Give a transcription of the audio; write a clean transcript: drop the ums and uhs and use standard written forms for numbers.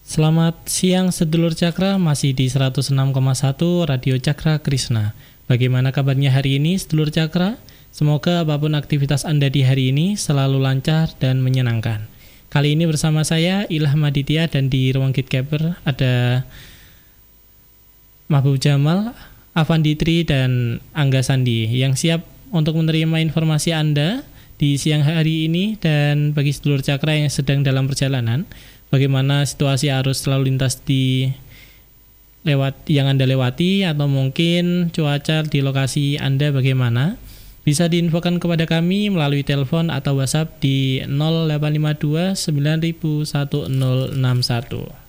Selamat siang sedulur Cakra, masih di 106,1 Radio Cakra Krishna. Bagaimana kabarnya hari ini sedulur Cakra? Semoga apapun aktivitas Anda di hari ini selalu lancar dan menyenangkan. Kali ini bersama saya Ilham Aditya, dan di ruang Gatekeeper ada Mahbub Jamal, Avanditri, dan Angga Sandi yang siap untuk menerima informasi Anda di siang hari ini. Dan bagi sedulur Cakra yang sedang dalam perjalanan, bagaimana situasi arus lalu lintas yang Anda lewati, atau mungkin cuaca di lokasi Anda bagaimana, bisa diinfokan kepada kami melalui telepon atau WhatsApp di 0852 9000 1061.